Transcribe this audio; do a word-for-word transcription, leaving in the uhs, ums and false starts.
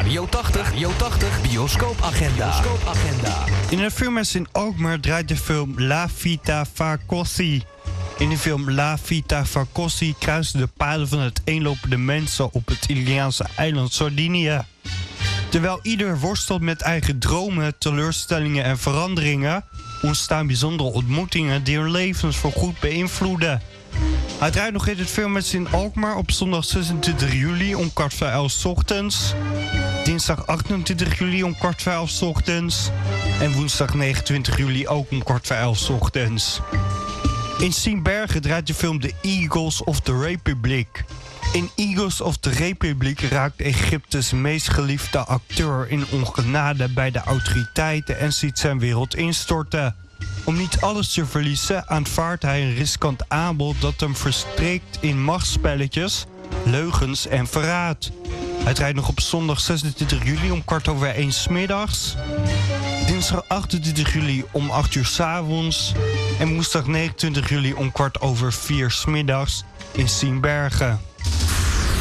Radio tachtig, Radio tachtig, bioscoopagenda. bioscoopagenda. In een filmhuis in Alkmaar draait de film La Vita fa così. In de film La Vita fa così kruisen de paden van het eenlopende mensen op het Italiaanse eiland Sardinië. Terwijl ieder worstelt met eigen dromen, teleurstellingen en veranderingen, ontstaan bijzondere ontmoetingen die hun levens voorgoed beïnvloeden. Hij draait nog in het filmhuis in Alkmaar op zondag zesentwintig juli om kwart voor elf 's ochtends. Dinsdag achtentwintig juli om kwart voor elf 's ochtends. En woensdag negenentwintig juli ook om kwart voor elf 's ochtends. In Sint-Bergen draait de film The Eagles of the Republic. In Eagles of the Republic raakt Egyptes meest geliefde acteur in ongenade bij de autoriteiten en ziet zijn wereld instorten. Om niet alles te verliezen aanvaardt hij een riskant aanbod dat hem verstrikt in machtsspelletjes, leugens en verraad. Hij draait nog op zondag zesentwintig juli om kwart over één 's middags. Dinsdag achtentwintig juli om acht uur 's avonds. En woensdag negenentwintig juli om kwart over vier 's middags in Sint-Bergen.